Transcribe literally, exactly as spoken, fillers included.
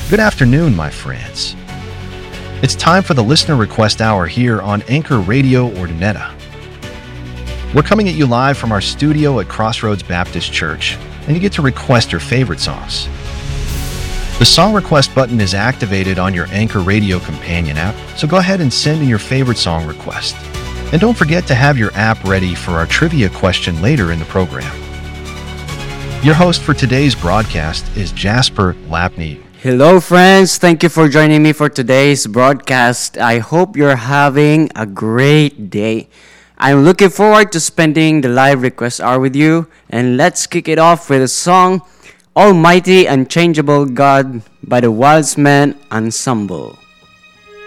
Good afternoon, my friends. It's time for the Listener Request Hour here on Anchor Radio Ordineta. We're coming at you live from our studio at Crossroads Baptist Church, and you get to request your favorite songs. The song request button is activated on your Anchor Radio companion app, so go ahead and send in your favorite song request. And don't forget to have your app ready for our trivia question later in the program. Your host for today's broadcast is Jasper Lapney. Hello, friends. Thank you for joining me for today's broadcast. I hope you're having a great day. I'm looking forward to spending the live request hour with you. And let's kick it off with a song, Almighty Unchangeable God by the Wildsman Ensemble.